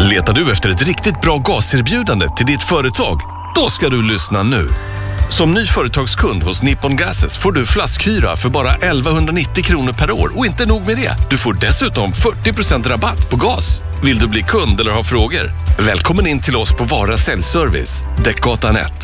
Letar du efter ett riktigt bra gaserbjudande till ditt företag? Då ska du lyssna nu. Som ny företagskund hos Nippon Gases får du flaskhyra för bara 1190 kronor per år. Och inte nog med det, du får dessutom 40% rabatt på gas. Vill du bli kund eller ha frågor? Välkommen in till oss på Vara Säljservice, Däckgatan 1.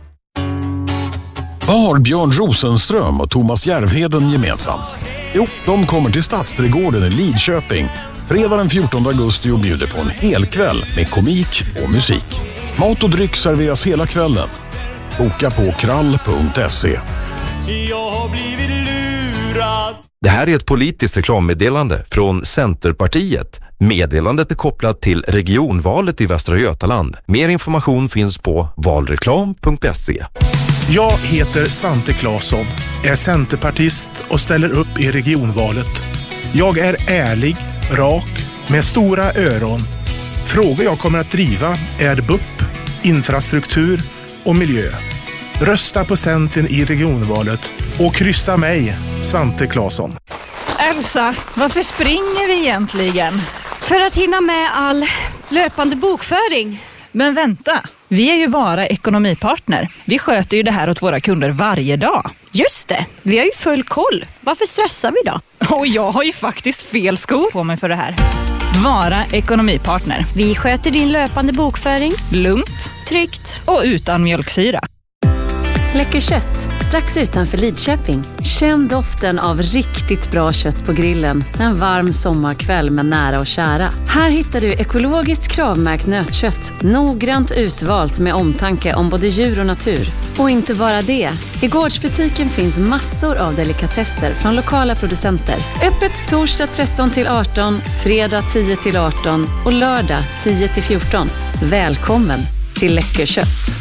Vad har Björn Rosenström och Thomas Järvheden gemensamt? Jo, de kommer till Stadsträdgården i Lidköping fredag den 14 augusti och bjuder på en hel kväll med komik och musik. Mat och dryck serveras hela kvällen. Boka på krall.se. Jag har blivit lurad. Det här är ett politiskt reklammeddelande från Centerpartiet. Meddelandet är kopplat till regionvalet i Västra Götaland. Mer information finns på valreklam.se. Jag heter Svante Claesson, är centerpartist och ställer upp i regionvalet. Jag är ärlig, rak, med stora öron. Frågor jag kommer att driva är BUP, infrastruktur och miljö. Rösta på Centern i regionvalet och kryssa mig, Svante Claesson. Elsa, varför springer vi egentligen? För att hinna med all löpande bokföring. Men vänta, vi är ju Vara ekonomipartner. Vi sköter ju det här åt våra kunder varje dag. Just det, vi har ju full koll. Varför stressar vi då? Och jag har ju faktiskt fel skor på mig för det här. Vara ekonomipartner. Vi sköter din löpande bokföring. Lugnt, Tryggt. och utan mjölksyra. Läcker kött, strax utanför Lidköping. Känn doften av riktigt bra kött på grillen en varm sommarkväll med nära och kära. Här hittar du ekologiskt kravmärkt nötkött, noggrant utvalt med omtanke om både djur och natur. Och inte bara det. I gårdsbutiken finns massor av delikatesser från lokala producenter. Öppet torsdag 13-18, fredag 10-18 och lördag 10-14. Välkommen till Läcker kött.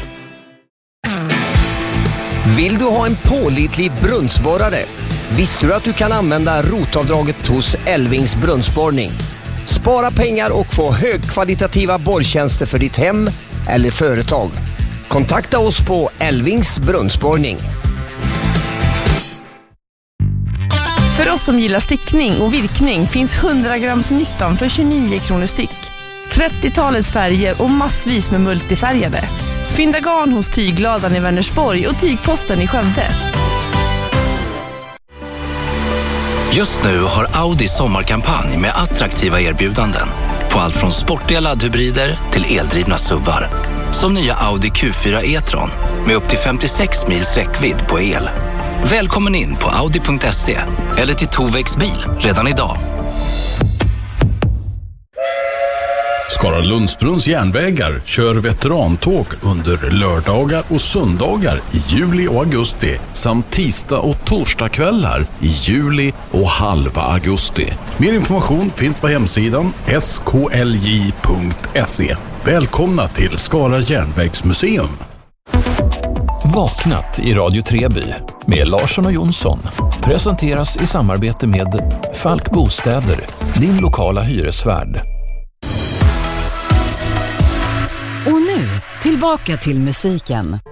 Vill du ha en pålitlig brunnsborrare? Visste du att du kan använda rotavdraget hos Elvings brunnsborrning? Spara pengar och få högkvalitativa borrtjänster för ditt hem eller företag. Kontakta oss på Elvings brunnsborrning. För oss som gillar stickning och virkning finns 100 grams nystan för 29 kronor styck. 30-talets färger och massvis med multifärgade. Fynda garn hos Tygladan i Vänersborg och Tygposten i Skövde. Just nu har Audi sommarkampanj med attraktiva erbjudanden på allt från sportiga laddhybrider till eldrivna SUVar. Som nya Audi Q4 e-tron med upp till 56 mils räckvidd på el. Välkommen in på audi.se eller till Tovex bil redan idag. Skara Lundsbrunns järnvägar kör veterantåg under lördagar och söndagar i juli och augusti samt tisdag och torsdagskvällar i juli och halva augusti. Mer information finns på hemsidan sklj.se. Välkomna till Skara järnvägsmuseum. Vaknat i Radio Treby med Larsson och Jonsson presenteras i samarbete med Falk Bostäder, din lokala hyresvärd. Och nu, tillbaka till musiken.